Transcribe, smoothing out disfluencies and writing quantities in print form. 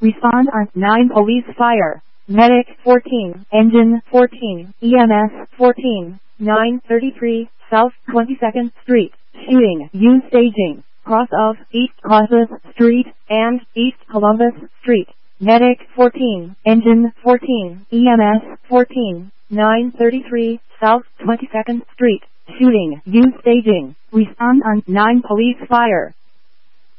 Respond on 9 police fire. Medic 14, Engine 14, EMS 14, 933 South 22nd Street. Shooting. Use staging. Cross of East Columbus Street and East Columbus Street. Medic 14, Engine 14, EMS 14, 933 South 22nd Street. Shooting. Use staging. Respond on 9 police fire.